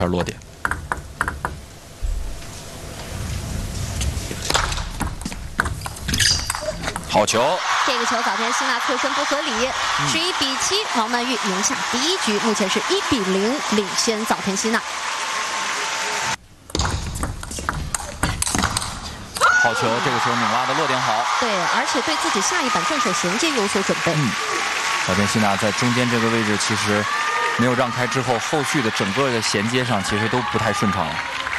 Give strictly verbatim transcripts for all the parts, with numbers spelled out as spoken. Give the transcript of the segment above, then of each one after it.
落点。好球！ 这个球早田希娜侧身不合理，十一比七，王曼玉赢下第一局，目前是一比零领先早田希娜。 好球！这个球拧拉的落点好。 对，而且对自己下一板正手衔接有所准备。 嗯，早田希娜在中间这个位置其实没有让开之后，后续的整个的衔接上其实都不太顺畅了。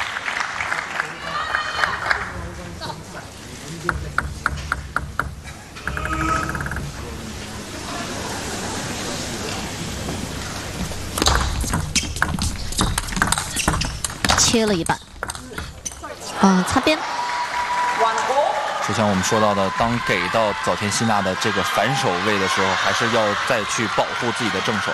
切了一半，啊，擦边。 就像我们说到的，当给到早田希娜的这个反手位的时候，还是要再去保护自己的正手。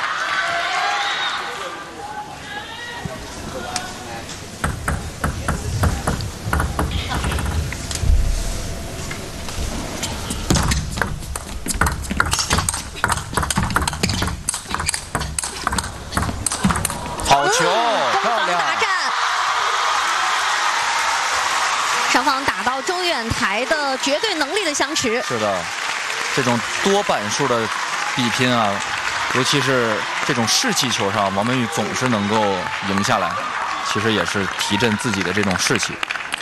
好球！ 双方打到中远台的绝对能力的相持。 是的，这种多板数的比拼啊，尤其是这种士气球上，王曼玉总是能够赢下来，其实也是提振自己的这种士气。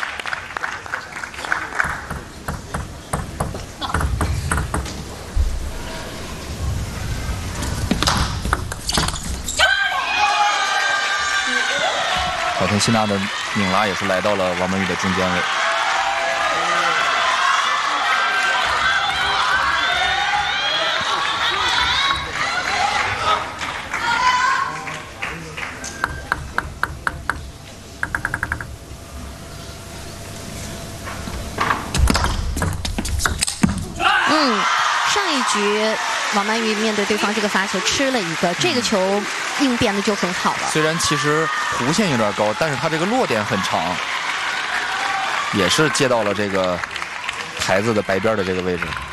早田希娜的拧拉也是来到了王曼玉的中间位。 嗯，上一局王曼玉面对对方这个发球吃了一个，这个球应变的就很好了。 虽然其实弧线有点高，但是它这个落点很长，也是接到了这个台子的白边的这个位置。